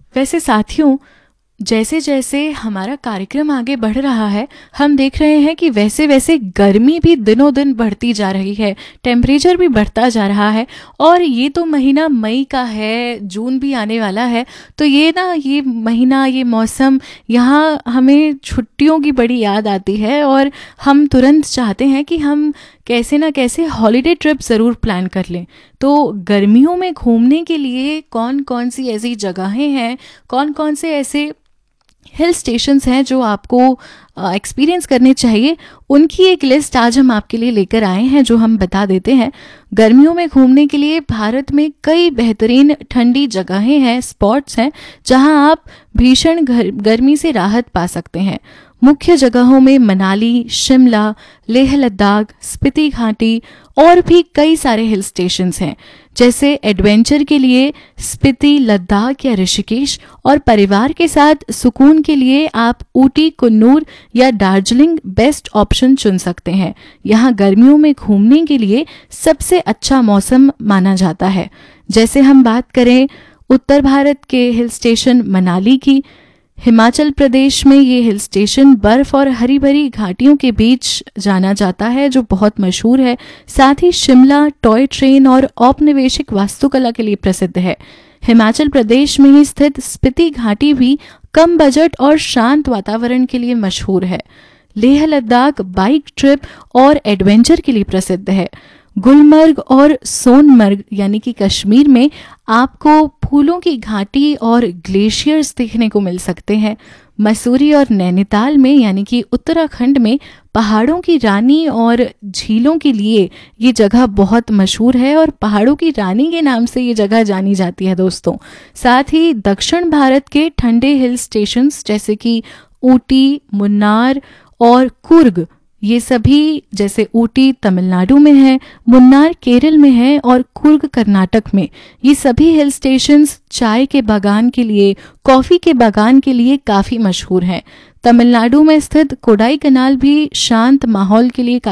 वैसे साथियों, जैसे जैसे हमारा कार्यक्रम आगे बढ़ रहा है, हम देख रहे हैं कि वैसे वैसे गर्मी भी दिनों दिन बढ़ती जा रही है, टेम्परेचर भी बढ़ता जा रहा है। और ये तो महीना मई का है, जून भी आने वाला है। तो ये महीना, ये मौसम, यहाँ हमें छुट्टियों की बड़ी याद आती है और हम तुरंत चाहते हैं कि हम कैसे ना कैसे हॉलिडे ट्रिप ज़रूर प्लान कर लें। तो गर्मियों में घूमने के लिए कौन कौन सी ऐसी जगहें हैं, कौन कौन से ऐसे हिल स्टेशंस हैं जो आपको एक्सपीरियंस करने चाहिए, उनकी एक लिस्ट आज हम आपके लिए लेकर आए हैं, जो हम बता देते हैं। गर्मियों में घूमने के लिए भारत में कई बेहतरीन ठंडी जगहें हैं, स्पॉट्स हैं, जहां आप भीषण गर्मी से राहत पा सकते हैं। मुख्य जगहों में मनाली, शिमला, लेह लद्दाख, स्पीति घाटी और भी कई सारे हिल स्टेशंस हैं। जैसे एडवेंचर के लिए स्पीति, लद्दाख या ऋषिकेश, और परिवार के साथ सुकून के लिए आप ऊटी, कुन्नूर या दार्जिलिंग बेस्ट ऑप्शन चुन सकते हैं। यहाँ गर्मियों में घूमने के लिए सबसे अच्छा मौसम माना जाता है। जैसे हम बात करें उत्तर भारत के हिल स्टेशन मनाली की, हिमाचल प्रदेश में ये हिल स्टेशन बर्फ और हरी भरी घाटियों के बीच जाना जाता है, जो बहुत मशहूर है। साथ ही शिमला टॉय ट्रेन और औपनिवेशिक वास्तुकला के लिए प्रसिद्ध है। हिमाचल प्रदेश में ही स्थित स्पीति घाटी भी कम बजट और शांत वातावरण के लिए मशहूर है। लेह लद्दाख बाइक ट्रिप और एडवेंचर के लिए प्रसिद्ध है। गुलमर्ग और सोनमर्ग यानी कि कश्मीर में आपको फूलों की घाटी और ग्लेशियर्स देखने को मिल सकते हैं। मसूरी और नैनीताल में यानी कि उत्तराखंड में पहाड़ों की रानी और झीलों के लिए ये जगह बहुत मशहूर है और पहाड़ों की रानी के नाम से ये जगह जानी जाती है दोस्तों। साथ ही दक्षिण भारत के ठंडे हिल स्टेशंस जैसे कि ऊटी, मुन्नार और कुर्ग, ये सभी, जैसे ऊटी तमिलनाडु में है, मुन्नार केरल में है और कुर्ग कर्नाटक में, ये सभी हिल स्टेशंस चाय के बागान के लिए, कॉफ़ी के बागान के लिए काफ़ी मशहूर हैं। तमिलनाडु में स्थित कोडाई कनाल भी शांत माहौल के लिए